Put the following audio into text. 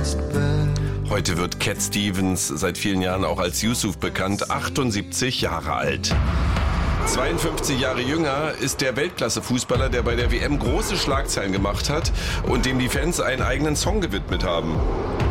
Heute wird Cat Stevens seit vielen Jahren auch als Yusuf bekannt, 78 Jahre alt. 52 Jahre jünger ist der Weltklasse-Fußballer, der bei der WM große Schlagzeilen gemacht hat und dem die Fans einen eigenen Song gewidmet haben.